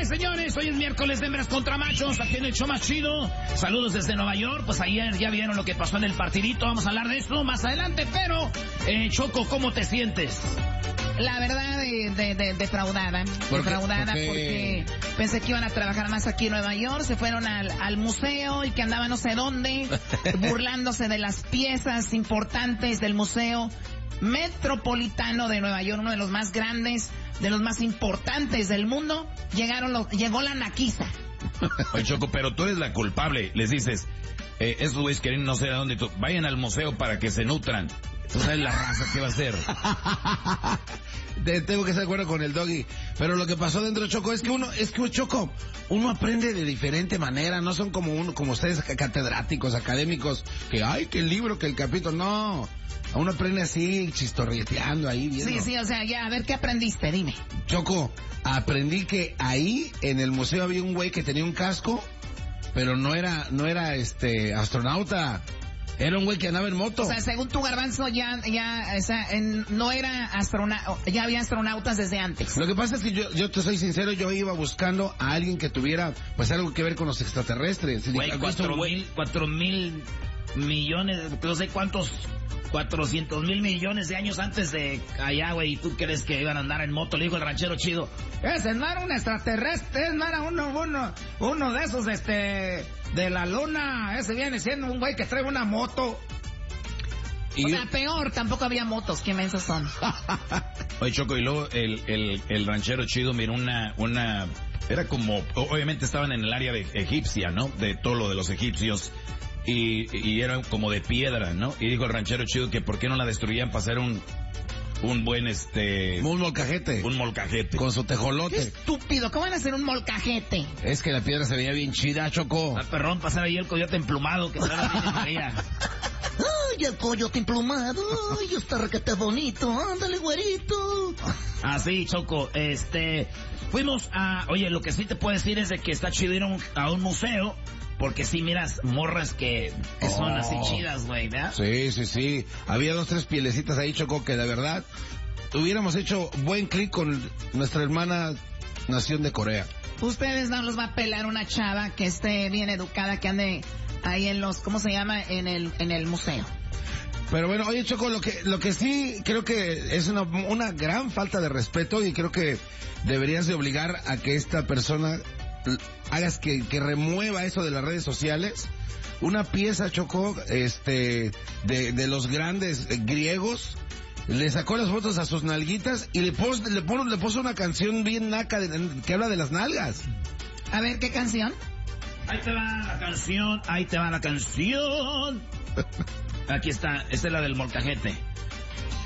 señores, hoy es miércoles de hembras contra machos, aquí en el show más chido. Saludos desde Nueva York, pues ayer ya vieron lo que pasó en el partidito, vamos a hablar de esto más adelante, pero Choco, ¿cómo te sientes? La verdad, defraudada. Defraudada porque pensé que iban a trabajar más aquí en Nueva York. Se fueron al museo y que andaba no sé dónde, burlándose de las piezas importantes del Museo Metropolitano de Nueva York, uno de los más grandes, de los más importantes del mundo. Llegó la naquiza. Oye, Choco, pero tú eres la culpable. Les dices, esos güeyes quieren no sé a dónde, vayan al museo para que se nutran. Tú sabes la raza que va a ser. Tengo que estar de acuerdo con el Doggy. Pero lo que pasó dentro de Choco es que Choco, uno aprende de diferente manera. No son como ustedes catedráticos, académicos, que que el libro, que el capítulo. No, uno aprende así, chistorreteando ahí. Viendo. Sí, o sea, ya, a ver, ¿qué aprendiste? Dime. Choco, aprendí que ahí en el museo había un güey que tenía un casco, pero no era astronauta. Era un güey que andaba en moto. O sea, según tu Garbanzo, no era astronauta, ya había astronautas desde antes. Lo que pasa es que yo te soy sincero, yo iba buscando a alguien que tuviera, pues, algo que ver con los extraterrestres. Güey, 4,000 millones, no sé cuántos, 400,000 millones de años antes de allá, güey, ¿y tú crees que iban a andar en moto? Le dijo el ranchero chido. Ese no era un extraterrestre, no era uno de esos, de la luna. Ese viene siendo un güey que trae una moto. O sea, peor, tampoco había motos, qué mensos son. Oye, Choco, y luego el ranchero chido miró una, era como, obviamente estaban en el área de egipcia, ¿no? De todo lo de los egipcios. Y era como de piedra, ¿no? Y dijo el ranchero chido que por qué no la destruían para hacer un buen un molcajete. Un molcajete. Con su tejolote. Qué estúpido, ¿cómo van a hacer un molcajete? Es que la piedra se veía bien chida, Choco. Perrón, pasar ahí el coyote emplumado que se la tiene María. Ay, el coyote emplumado. Ay, está requete bonito. Ándale, güerito. Así, Choco, fuimos oye, lo que sí te puedo decir es de que está chido ir a un museo. Porque sí, miras morras que son así chidas, güey, ¿verdad? Sí. Había 2-3 pielecitas ahí, Choco, que de verdad hubiéramos hecho buen clic con nuestra hermana nación de Corea. Ustedes no los va a pelar una chava que esté bien educada, que ande ahí en los, ¿cómo se llama? En el museo. Pero bueno, oye, Choco, lo que sí creo que es una gran falta de respeto, y creo que deberías de obligar a que esta persona hagas que remueva eso de las redes sociales. Una pieza, Choco, de los grandes griegos, le sacó las fotos a sus nalguitas y le puso una canción bien naca que habla de las nalgas. A ver, ¿qué canción? Ahí te va la canción. Aquí está, esta es la del molcajete.